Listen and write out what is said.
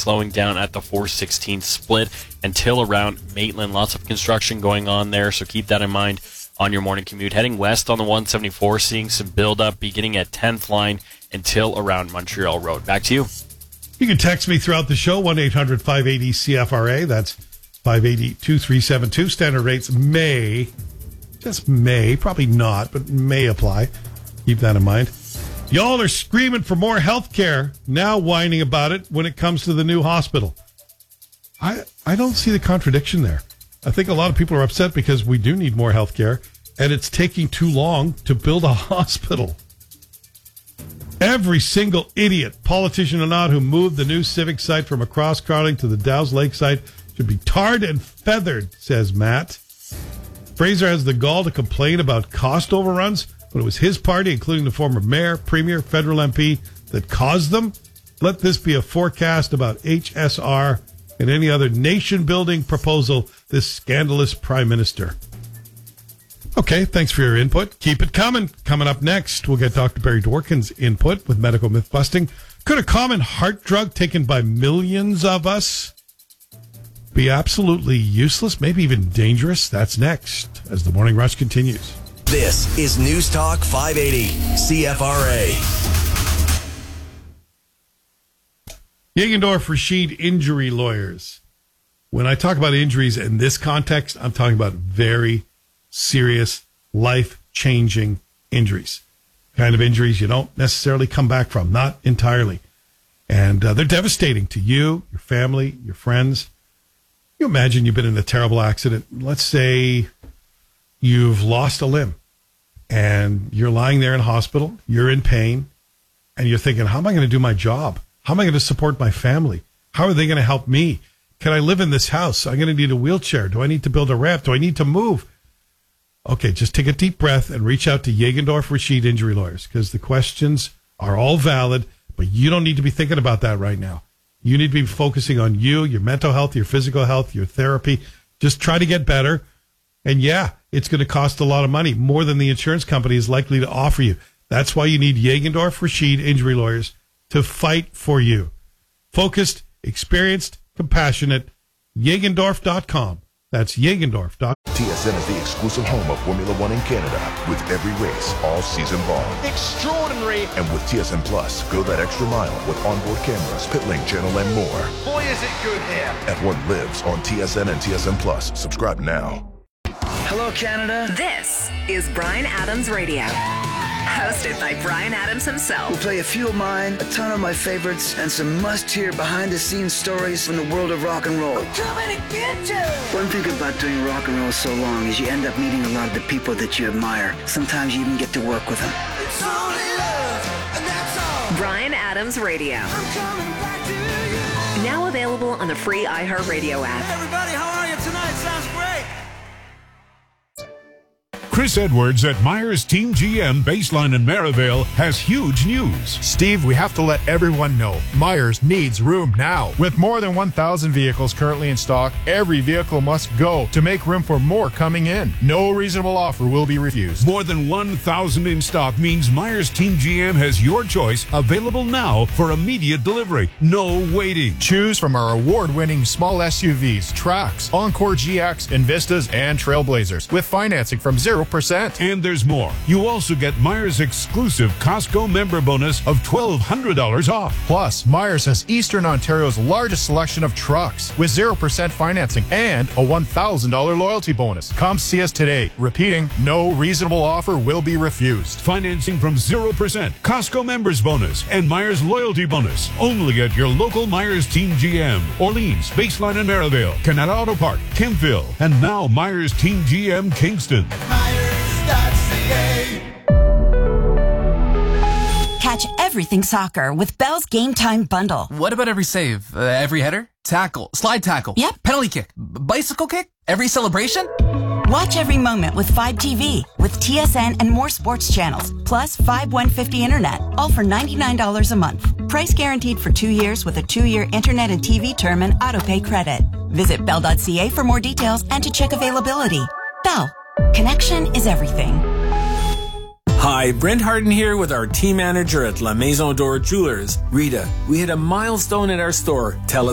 slowing down at the 416 split until around Maitland. Lots of construction going on there, so keep that in mind on your morning commute. Heading west on the 174, seeing some build-up beginning at 10th line until around Montreal Road. Back to you. You can text me throughout the show, 1-800-580-CFRA. That's 580-2372. Standard rates may, probably not, but may apply. Keep that in mind. Y'all are screaming for more health care, now whining about it when it comes to the new hospital. I don't see the contradiction there. I think a lot of people are upset because we do need more health care, and it's taking too long to build a hospital. Every single idiot, politician or not, who moved the new civic site from across Carling to the Dow's Lake site should be tarred and feathered, says Matt. Fraser has the gall to complain about cost overruns, but it was his party, including the former mayor, premier, federal MP, that caused them. Let this be a forecast about HSR and any other nation-building proposal this scandalous prime minister. Okay, thanks for your input. Keep it coming. Coming up next, we'll get Dr. Barry Dworkin's input with medical myth-busting. Could a common heart drug taken by millions of us be absolutely useless, maybe even dangerous? That's next, as the Morning Rush continues. This is News Talk 580, CFRA. Jagendorf Rashid Injury Lawyers. When I talk about injuries in this context, I'm talking about very serious, life-changing injuries. Kind of injuries you don't necessarily come back from, not entirely. And they're devastating to you, your family, your friends. You imagine you've been in a terrible accident. Let's say you've lost a limb and you're lying there in hospital, you're in pain, and you're thinking, how am I going to do my job? How am I going to support my family? How are they going to help me? Can I live in this house? I'm going to need a wheelchair. Do I need to build a ramp? Do I need to move? Okay, just take a deep breath and reach out to Jagendorf Rashid Injury Lawyers, because the questions are all valid, but you don't need to be thinking about that right now. You need to be focusing on you, your mental health, your physical health, your therapy. Just try to get better. And yeah, it's going to cost a lot of money, more than the insurance company is likely to offer you. That's why you need Jagendorf Rashid Injury Lawyers to fight for you. Focused, experienced, compassionate. Jagendorf.com. That's Jagendorf.com. TSN is the exclusive home of Formula One in Canada, with every race all season long. Extraordinary. And with TSN Plus, go that extra mile with onboard cameras, pit lane channel, and more. Boy, is it good here. F1 lives on TSN and TSN Plus. Subscribe now. Hello, Canada. This is Bryan Adams Radio. Hosted by Bryan Adams himself. We'll play a few of mine, a ton of my favorites, and some must-hear behind-the-scenes stories from the world of rock and roll. I'm coming to get you! One thing about doing rock and roll so long is you end up meeting a lot of the people that you admire. Sometimes you even get to work with them. It's only love, and that's all. Bryan Adams Radio. I'm coming back to you. Now available on the free iHeartRadio app. Hey everybody, how are you tonight? Sounds great. Chris Edwards at Myers Team GM Baseline in Maryvale has huge news. Steve, we have to let everyone know Myers needs room now. With more than 1,000 vehicles currently in stock, every vehicle must go to make room for more coming in. No reasonable offer will be refused. More than 1,000 in stock means Myers Team GM has your choice available now for immediate delivery. No waiting. Choose from our award-winning small SUVs, Trax, Encore GX, Invistas, and Trailblazers with financing from 0%. And there's more. You also get Myers' exclusive Costco member bonus of $1,200 off. Plus, Myers has Eastern Ontario's largest selection of trucks with 0% financing and a $1,000 loyalty bonus. Come see us today. Repeating, no reasonable offer will be refused. Financing from 0%, Costco members bonus, and Myers loyalty bonus. Only at your local Myers Team GM. Orleans, Baseline and Maryvale, Canada Auto Park, Kempville, and now Myers Team GM Kingston. Catch everything soccer with Bell's Game Time Bundle. What about every save? Every header? Tackle? Slide tackle? Yep. Penalty kick? Bicycle kick? Every celebration? Watch every moment with 5TV with TSN and more sports channels, plus 5150 internet, all for $99 a month. Price guaranteed for 2 years with a 2-year internet and TV term and autopay credit. Visit bell.ca for more details and to check availability. Bell. Connection is everything. Hi, Brent Harden here with our team manager at La Maison d'Or Jewelers. Rita, we hit a milestone at our store. Tell us